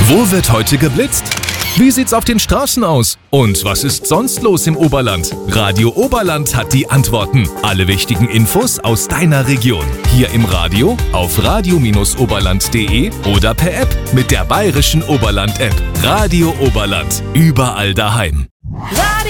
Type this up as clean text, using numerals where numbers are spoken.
Wo wird heute geblitzt? Wie sieht's auf den Straßen aus? Und was ist sonst los im Oberland? Radio Oberland hat die Antworten. Alle wichtigen Infos aus deiner Region. Hier im Radio, auf radio-oberland.de oder per App mit der Bayerischen Oberland-App. Radio Oberland. Überall daheim.